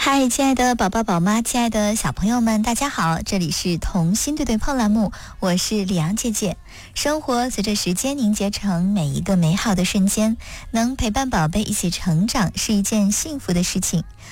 嗨，亲爱的宝宝宝妈，亲爱的小朋友们，大家好，这里是童心对对碰栏目，我是李阳姐姐。生活随着时间凝结成每一个美好的瞬间，能陪伴宝贝一起成长是一件幸福的事情。